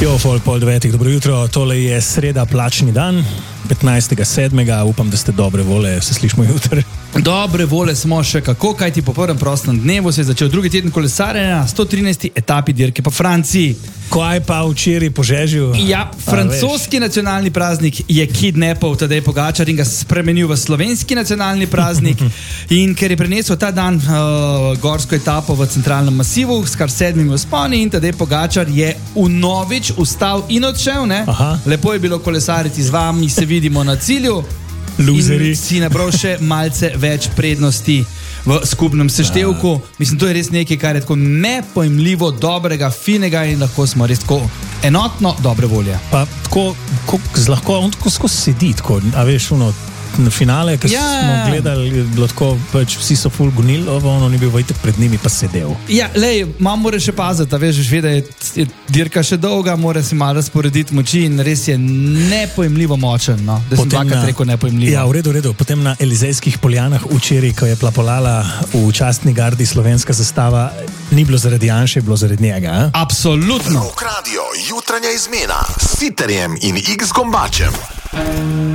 Jo, pol 9, dobro jutro, tole je sreda, plačni dan, 15.7. Upam, da ste dobre vole, se slišimo jutri. Dobre vole smo še kako, kajti po prvem prostem dnevu se je začel drugi teden kolesarjenja na 113. etapi dirke po Franciji. Kaj pa včeraj po Žežju? Ja, francoski nacionalni praznik je kidnapal Tadej Pogačar in ga spremenil v slovenski nacionalni praznik. In ker je prinesel ta dan gorsko etapo v centralnem masivu s kar 7 vzponi in Tadej Pogačar je vnovič vstal in odšel. Lepo je bilo kolesariti z vami, se vidimo na cilju. Luzeri. In si nabral še malce več prednosti v skupnem seštevku. Mislim, to je res nekaj, kar je tako nepojmljivo, dobrega, finega in lahko smo res tako enotno dobre volje. Pa tako, lahko on tako skozi sedi, tako, a veš, na finale, ki smo gledali, je bilo tako, pač vsi so ful gonili, on je bil vajtek pred njimi pa sedel. Ja, lej, mora še paziti, a veš, da je dirka še dolga, mora si malo razporediti moči in res je nepojmljivo močen, no? Da sem dvakrat rekel nepojmljivo. Ja, v redu. Potem na Elizejskih poljanah včeraj, ko je plapolala v častni gardi slovenska zastava, ni bilo zaradi Janše, je bilo zaradi njega. Absolutno. Rock Radio, jutranja izmena s Sitarjem in X Gombačem.